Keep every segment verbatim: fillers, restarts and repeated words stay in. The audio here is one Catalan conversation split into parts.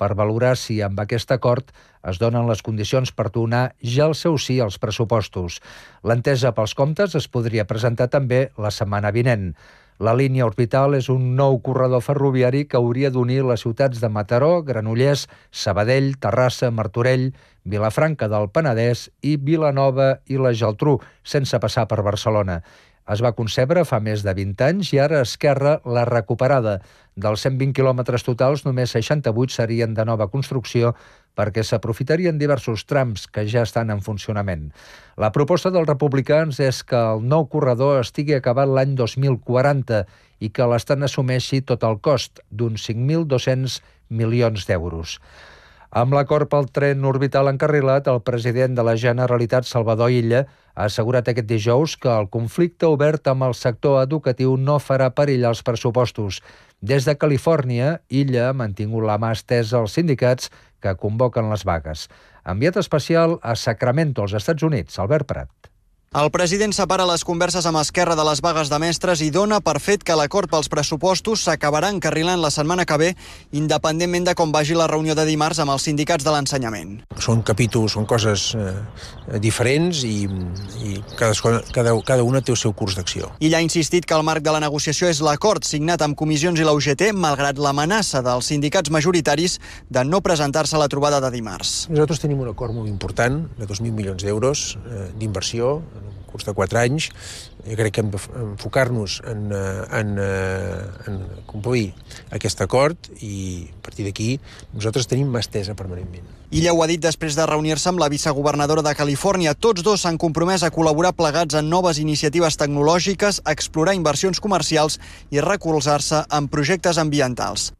per valorar si amb aquest acord es donen les condicions per donar ja el seu sí als pressupostos. L'entesa pels comptes es podria presentar també la setmana vinent. La línia orbital és un nou corredor ferroviari que hauria d'unir les ciutats de Mataró, Granollers, Sabadell, Terrassa, Martorell, Vilafranca del Penedès i Vilanova i la Geltrú, sense passar per Barcelona. Es va concebre fa més de vint anys i ara Esquerra l'ha recuperada. Dels cent vint quilòmetres totals, només seixanta-vuit serien de nova construcció perquè s'aprofitarien diversos trams que ja estan en funcionament. La proposta dels republicans és que el nou corredor estigui acabat l'any dos mil quaranta i que l'Estat assumeixi tot el cost, d'uns cinc mil dos-cents milions d'euros. Amb l'acord pel tren orbital encarrilat, el president de la Generalitat, Salvador Illa, ha assegurat aquest dijous que el conflicte obert amb el sector educatiu no farà perillar els pressupostos. Des de Califòrnia, Illa ha mantingut la mà estesa als sindicats que convoquen les vagues. Enviat especial a Sacramento, als Estats Units, Albert Prat. El president separa les converses amb Esquerra de les vagues de mestres i dona per fet que l'acord pels pressupostos s'acabarà encarrilant la setmana que ve, independentment de com vagi la reunió de dimarts amb els sindicats de l'ensenyament. Són capítols, són coses eh, diferents i, i cada, cada, cada una té el seu curs d'acció. Ell ha insistit que el marc de la negociació és l'acord signat amb comissions i la U G T, malgrat l'amenaça dels sindicats majoritaris de no presentar-se a la trobada de dimarts. Nosaltres tenim un acord molt important de dos mil milions d'euros eh, d'inversió curs de quatre anys. Jo crec que hem d'enfocar-nos en, en, en complir aquest acord i a partir d'aquí nosaltres tenim mà estesa permanentment. Illa ho ha dit després de reunir-se amb la vicegovernadora de Califòrnia. Tots dos s'han compromès a col·laborar plegats en noves iniciatives tecnològiques, a explorar inversions comercials i recolzar-se en projectes ambientals.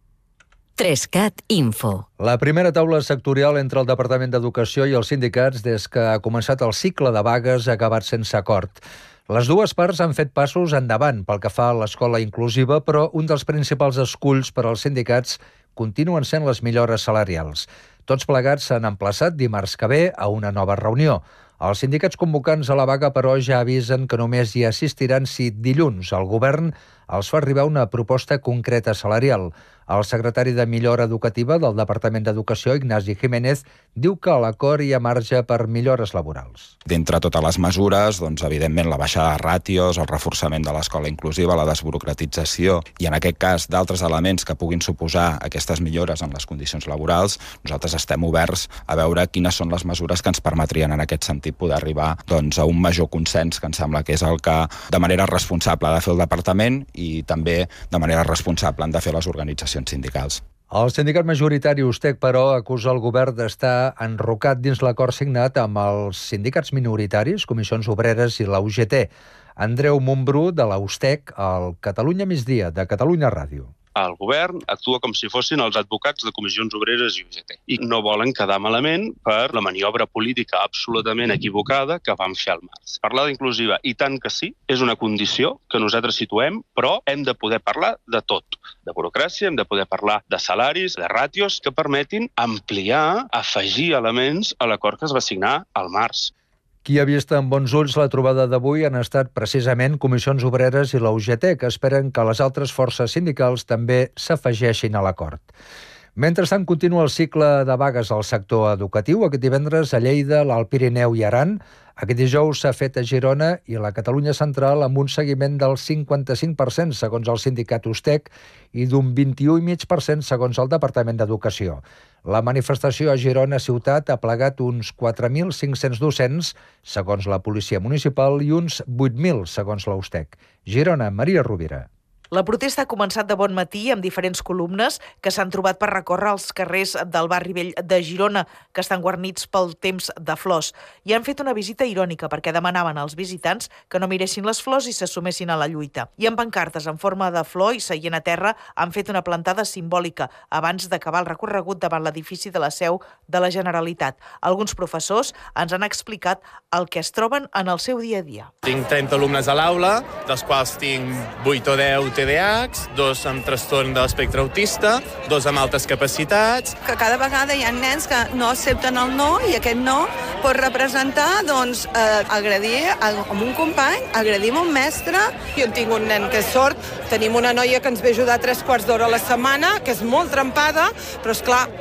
Trescat Info. La primera taula sectorial entre el Departament d'Educació i els sindicats des que ha començat el cicle de vagues ha acabat sense acord. Les dues parts han fet passos endavant pel que fa a l'escola inclusiva, però un dels principals esculls per als sindicats continuen sent les millores salarials. Tots plegats s'han emplaçat dimarts que ve a una nova reunió. Els sindicats convocants a la vaga, però, ja avisen que només hi assistiran si dilluns el govern els fa arribar una proposta concreta salarial. El secretari de Millora Educativa del Departament d'Educació, Ignasi Jiménez, diu que a l'acord hi ha marge per millores laborals. D'entre totes les mesures, doncs, evidentment, la baixada de ràtios, el reforçament de l'escola inclusiva, la desburocratització i, en aquest cas, d'altres elements que puguin suposar aquestes millores en les condicions laborals, nosaltres estem oberts a veure quines són les mesures que ens permetrien, en aquest sentit, poder arribar doncs, a un major consens, que em sembla que és el que, de manera responsable, ha de fer el departament i també, de manera responsable, han de fer les organitzacions sindicals. El sindicat majoritari USTEC, però, acusa el govern d'estar enrocat dins l'acord signat amb els sindicats minoritaris, Comissions Obreres i la U G T. Andreu Montbrú, de la USTEC, al Catalunya Migdia, de Catalunya Ràdio. El govern actua com si fossin els advocats de Comissions Obreres i U G T i no volen quedar malament per la maniobra política absolutament equivocada que van fer al març. Parlar d'inclusiva, i tant que sí, és una condició que nosaltres situem, però hem de poder parlar de tot. De burocràcia, hem de poder parlar de salaris, de ràtios que permetin ampliar, afegir elements a l'acord que es va signar al març. Qui ha vist amb bons ulls la trobada d'avui han estat precisament Comissions Obreres i la U G T, que esperen que les altres forces sindicals també s'afegeixin a l'acord. Mentrestant, continua el cicle de vagues al sector educatiu. Aquest divendres a Lleida, l'Alt Pirineu i Aran. Aquest dijous s'ha fet a Girona i a la Catalunya Central amb un seguiment del cinquanta-cinc per cent segons el sindicat USTEC i d'un vint-i-u coma cinc per cent segons el Departament d'Educació. La manifestació a Girona ciutat ha plegat uns quatre mil cinc-cents docents segons la policia municipal i uns vuit mil segons la USTEC. Girona, Maria Rovira. La protesta ha començat de bon matí amb diferents columnes que s'han trobat per recórrer els carrers del barri vell de Girona, que estan guarnits pel temps de flors. I han fet una visita irònica perquè demanaven als visitants que no miressin les flors i s'assumessin a la lluita. I amb pancartes en forma de flor i seient a terra han fet una plantada simbòlica abans d'acabar el recorregut davant l'edifici de la seu de la Generalitat. Alguns professors ens han explicat el que es troben en el seu dia a dia. Tinc trenta alumnes a l'aula, dels quals tinc vuit o deu T D A H, dos amb trastorn de l'espectre autista, dos amb altes capacitats. Que cada vegada hi ha nens que no accepten el no i aquest no pot representar doncs, eh, agredir a un company, agredir a un mestre. Jo tinc un nen que és sord, tenim una noia que ens ve ajudar tres quarts d'hora a la setmana, que és molt trempada, però és clar,